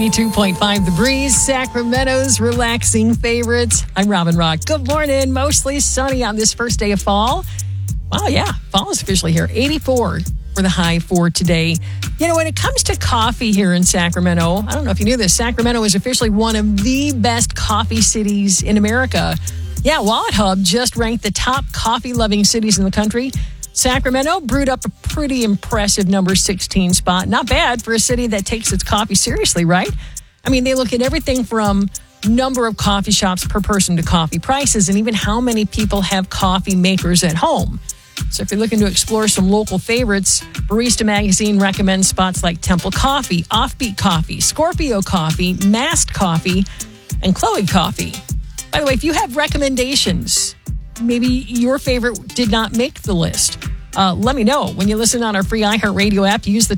2.5 The Breeze, Sacramento's relaxing favorites. I'm Robin Rock. Good morning. Mostly sunny on this first day of fall. Wow, yeah, fall is officially here. 84 for the high for today. You know, when it comes to coffee here in Sacramento, I don't know if you knew this, Sacramento is officially one of the best coffee cities in America. Yeah, Wallet Hub just ranked the top coffee-loving cities in the country. Sacramento brewed up a pretty impressive number 16 spot. Not bad for a city that takes its coffee seriously, right? I mean, they look at everything from number of coffee shops per person to coffee prices and even how many people have coffee makers at home. So if you're looking to explore some local favorites, Barista Magazine recommends spots like Temple Coffee, Offbeat Coffee, Scorpio Coffee, Mast Coffee, and Chloe Coffee. By the way, if you have recommendations, maybe your favorite did not make the list, let me know. When you listen on our free iHeartRadio app, use the